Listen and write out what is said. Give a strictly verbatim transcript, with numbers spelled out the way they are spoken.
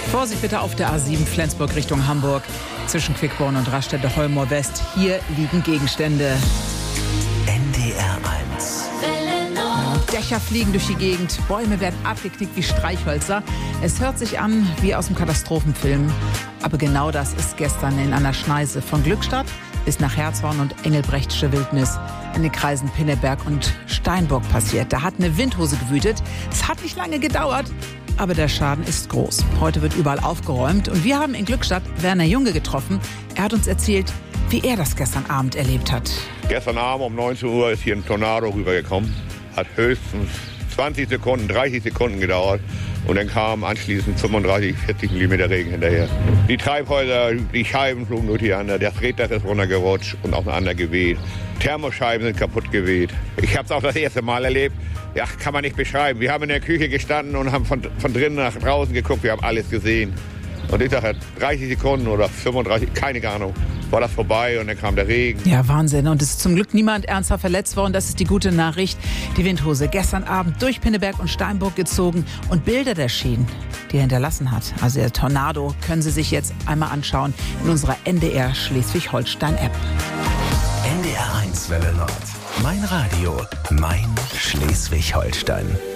Vorsicht bitte auf der A sieben Flensburg Richtung Hamburg. Zwischen Quickborn und Raststätte Holmoor West. Hier liegen Gegenstände. N D R eins. Dächer fliegen durch die Gegend, Bäume werden abgeknickt wie Streichhölzer. Es hört sich an wie aus dem Katastrophenfilm. Aber genau das ist gestern in einer Schneise von Glückstadt bis nach Herzhorn und Engelbrechtsche Wildnis in den Kreisen Pinneberg und Steinburg passiert. Da hat eine Windhose gewütet. Es hat nicht lange gedauert, aber der Schaden ist groß. Heute wird überall aufgeräumt und wir haben in Glückstadt Werner Junge getroffen. Er hat uns erzählt, wie er das gestern Abend erlebt hat. Gestern Abend um neunzehn Uhr ist hier ein Tornado rübergekommen. Hat höchstens zwanzig Sekunden, dreißig Sekunden gedauert. Und dann kam anschließend fünfunddreißig, vierzig Millimeter Regen hinterher. Die Treibhäuser, die Scheiben flogen durcheinander, das Reddach ist runtergerutscht und auseinander geweht. Thermoscheiben sind kaputt geweht. Ich habe es auch das erste Mal erlebt. Ja, kann man nicht beschreiben. Wir haben in der Küche gestanden und haben von, von drinnen nach draußen geguckt. Wir haben alles gesehen. Und ich sage, dreißig Sekunden oder fünfunddreißig, keine Ahnung, war das vorbei und dann kam der Regen. Ja, Wahnsinn. Und es ist zum Glück niemand ernsthaft verletzt worden. Das ist die gute Nachricht. Die Windhose gestern Abend durch Pinneberg und Steinburg gezogen und Bilder der Schäden, die er hinterlassen hat. Also der Tornado können Sie sich jetzt einmal anschauen in unserer N D R Schleswig-Holstein-App. N D R eins Welle Nord. Mein Radio, mein Schleswig-Holstein.